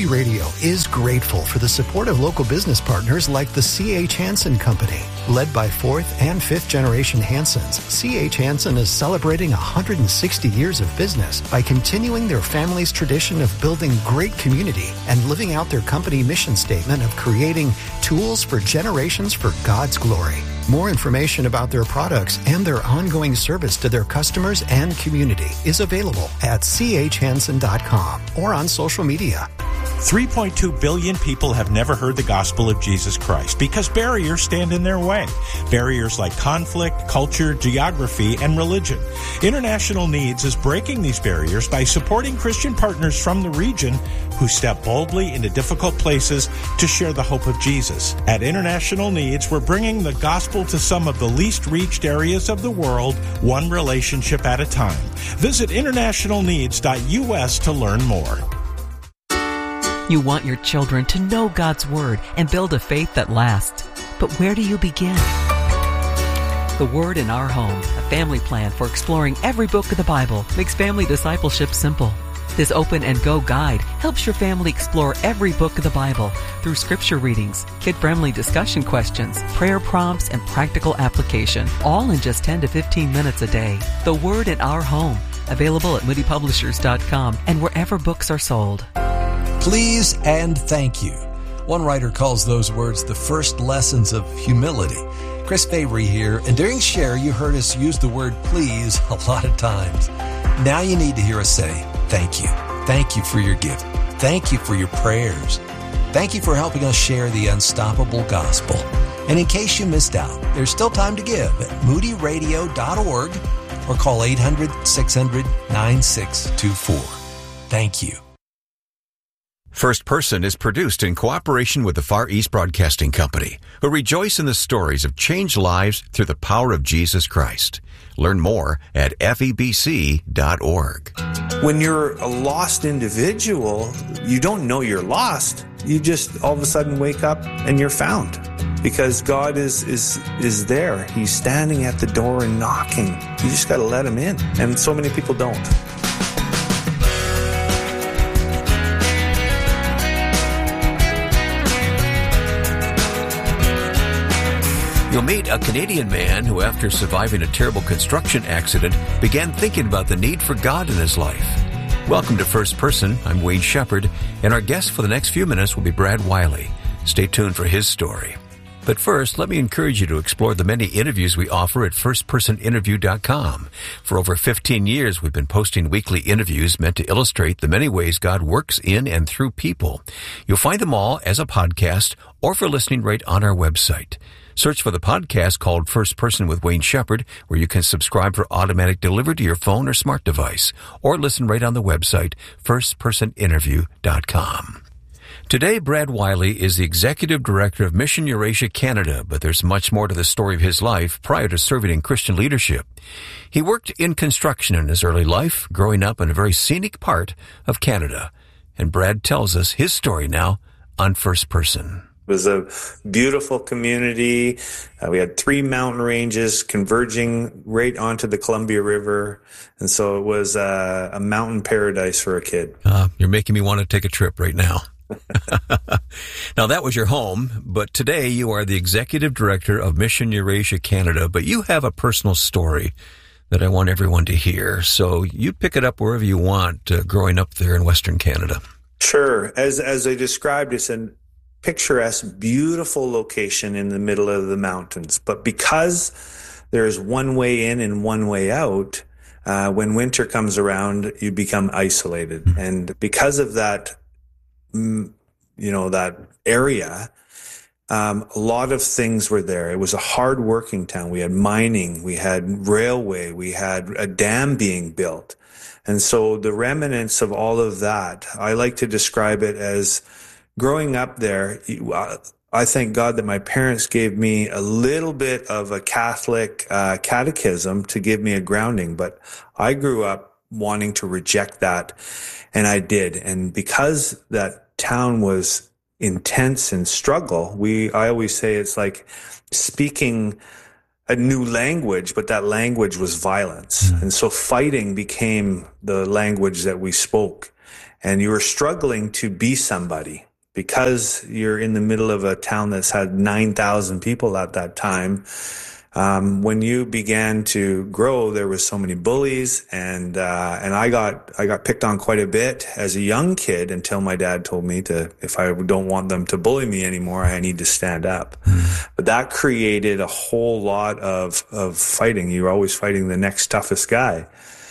Moody Radio is grateful for the support of local business partners like the C.H. Hansen Company. Led by fourth and fifth generation Hansens, C.H. Hansen is celebrating 160 years of business by continuing their family's tradition of building great community and living out their company mission statement of creating tools for generations for God's glory. More information about their products and their ongoing service to their customers and community is available at chhansen.com or on social media. 3.2 billion people have never heard the gospel of Jesus Christ because barriers stand in their way. Barriers like conflict, culture, geography, and religion. International Needs is breaking these barriers by supporting Christian partners from the region who step boldly into difficult places to share the hope of Jesus. At International Needs, we're bringing the gospel to some of the least reached areas of the world, one relationship at a time. Visit internationalneeds.us to learn more. You want your children to know God's Word and build a faith that lasts. But where do you begin? The Word in Our Home, a family plan for exploring every book of the Bible, makes family discipleship simple. This Open and Go guide helps your family explore every book of the Bible through scripture readings, kid-friendly discussion questions, prayer prompts, and practical application, all in just 10 to 15 minutes a day. The Word in Our Home, available at moodypublishers.com and wherever books are sold. Please and thank you. One writer calls those words the first lessons of humility. Chris Fabry here, and during Share, you heard us use the word please a lot of times. Now you need to hear us say thank you. Thank you for your gift. Thank you for your prayers. Thank you for helping us share the unstoppable gospel. And in case you missed out, there's still time to give at moodyradio.org or call 800-600-9624. Thank you. First Person is produced in cooperation with the Far East Broadcasting Company, who rejoice in the stories of changed lives through the power of Jesus Christ. Learn more at febc.org. When you're a lost individual, you don't know you're lost. You just all of a sudden wake up and you're found. Because God is there. He's standing at the door and knocking. You just got to let him in. And so many people don't. You'll meet a Canadian man who, after surviving a terrible construction accident, began thinking about the need for God in his life. Welcome to First Person. I'm Wayne Shepherd, and our guest for the next few minutes will be Brad Wiley. Stay tuned for his story. But first, let me encourage you to explore the many interviews we offer at firstpersoninterview.com. For over 15 years, we've been posting weekly interviews meant to illustrate the many ways God works in and through people. You'll find them all as a podcast or for listening right on our website. Search for the podcast called First Person with Wayne Shepherd, where you can subscribe for automatic delivery to your phone or smart device, or listen right on the website, firstpersoninterview.com. Today, Brad Wiley is the Executive Director of Mission Eurasia Canada, but there's much more to the story of his life prior to serving in Christian leadership. He worked in construction in his early life, growing up in a very scenic part of Canada. And Brad tells us his story now on First Person. It was a beautiful community. We had 3 mountain ranges converging right onto the Columbia River. And so it was a mountain paradise for a kid. You're making me want to take a trip right now. Now, that was your home, but today you are the Executive Director of Mission Eurasia Canada, but you have a personal story that I want everyone to hear. So you pick it up wherever you want, growing up there in Western Canada. Sure. As I described, it's an picturesque, beautiful location in the middle of the mountains. But because there's one way in and one way out, when winter comes around, you become isolated. Mm-hmm. And because of that, that area, a lot of things were there. It was a hard-working town. We had mining, we had railway, we had a dam being built. And so the remnants of all of that, I like to describe it as growing up there. I thank God that my parents gave me a little bit of a Catholic catechism to give me a grounding, but I grew up wanting to reject that, and I did. And because that town was intense and struggle, I always say it's like speaking a new language, but that language was violence. Mm. And so fighting became the language that we spoke. and you were struggling to be somebody because you're in the middle of a town that's had 9,000 people at that time. When you began to grow, there was so many bullies, and I got picked on quite a bit as a young kid until my dad told me if I don't want them to bully me anymore, I need to stand up. But that created a whole lot of fighting. You were always fighting the next toughest guy.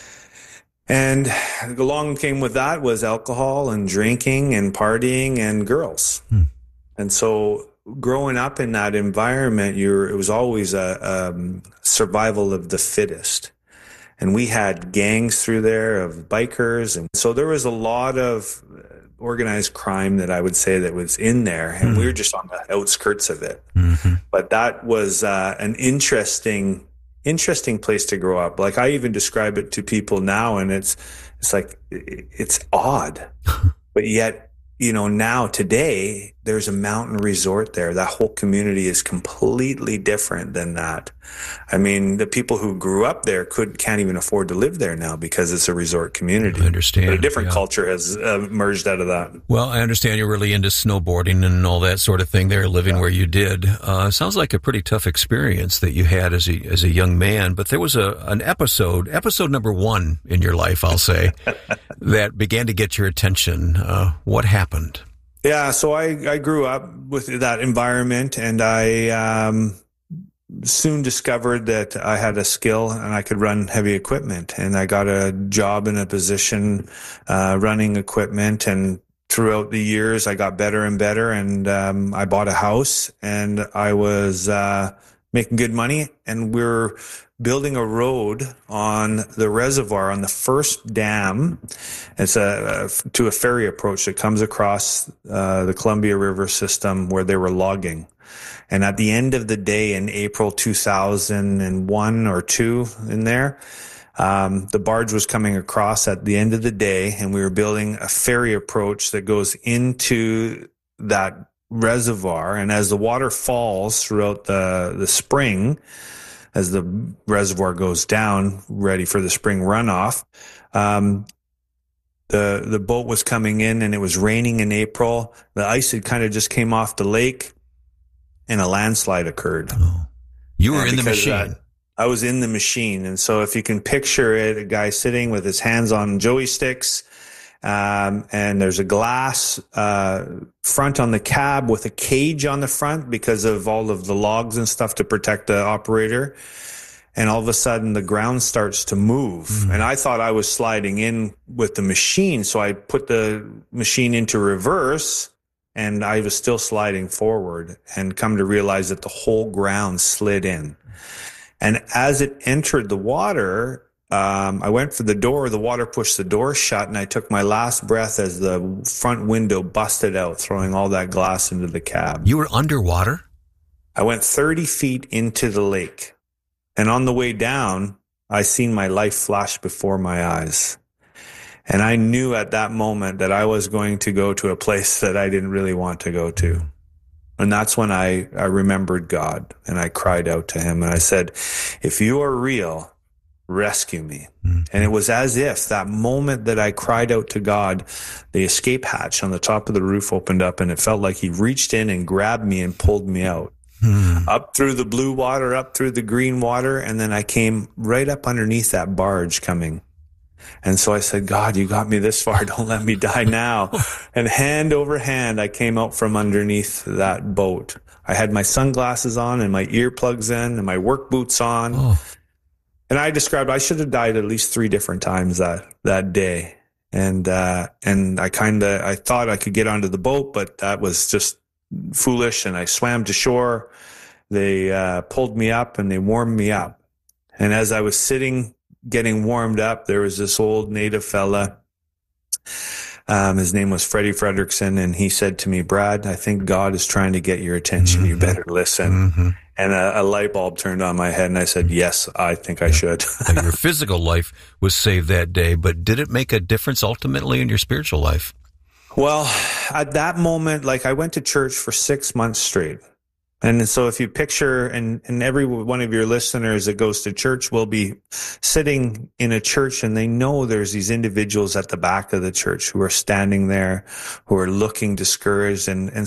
And along came with that was alcohol and drinking and partying and girls. And so growing up in that environment, it was always a survival of the fittest. And we had gangs through there of bikers. And so there was a lot of organized crime that I would say that was in there. And we were just on the outskirts of it. But that was an interesting place to grow up. Like, I even describe it to people now, and it's like, it's odd. But yet, now today, there's a mountain resort there. That whole community is completely different than that. I mean, the people who grew up there can't even afford to live there now because it's a resort community. I understand. But a different culture has emerged out of that. Well, I understand you're really into snowboarding and all that sort of thing there, living where you did. Sounds like a pretty tough experience that you had as a young man. But there was an episode number 1 in your life, I'll say, that began to get your attention. What happened? Yeah, so I grew up with that environment, and I soon discovered that I had a skill and I could run heavy equipment. And I got a job in a position running equipment, and throughout the years I got better and better, and I bought a house, and I was making good money, and we were building a road on the reservoir on the first dam. It's to a ferry approach that comes across the Columbia River system where they were logging. And at the end of the day in April 2001 or 2 in there, the barge was coming across at the end of the day, and we were building a ferry approach that goes into that reservoir. And as the water falls throughout the spring, as the reservoir goes down, ready for the spring runoff, the boat was coming in, and it was raining in April. The ice had kind of just came off the lake, and a landslide occurred. Oh. You were in the machine. I was in the machine. And so if you can picture it, a guy sitting with his hands on joey sticks, and there's a glass front on the cab with a cage on the front because of all of the logs and stuff to protect the operator. And all of a sudden the ground starts to move. And I thought I was sliding in with the machine. So I put the machine into reverse, and I was still sliding forward, and come to realize that the whole ground slid in. And as it entered the water, I went for the door, the water pushed the door shut, and I took my last breath as the front window busted out, throwing all that glass into the cab. You were underwater? I went 30 feet into the lake. And on the way down, I seen my life flash before my eyes. And I knew at that moment that I was going to go to a place that I didn't really want to go to. And that's when I remembered God, and I cried out to him, and I said, if you are real, rescue me. And it was as if that moment that I cried out to God, the escape hatch on the top of the roof opened up, and it felt like he reached in and grabbed me and pulled me out. Up through the blue water, up through the green water, and then I came right up underneath that barge coming. And so I said, God, you got me this far. Don't let me die now. And hand over hand, I came out from underneath that boat. I had my sunglasses on and my earplugs in and my work boots on. And I described, I should have died at least 3 different times that day. And I thought I could get onto the boat, but that was just foolish. And I swam to shore. They pulled me up and they warmed me up. And as I was sitting, getting warmed up, there was this old native fella. His name was Freddie Fredrickson, and he said to me, Brad, I think God is trying to get your attention. You better listen. And a light bulb turned on my head, and I said, yes, I think I should. Your physical life was saved that day, but did it make a difference ultimately in your spiritual life? Well, at that moment, I went to church for 6 months straight. And so if you picture, and every one of your listeners that goes to church will be sitting in a church, and they know there's these individuals at the back of the church who are standing there, who are looking discouraged. And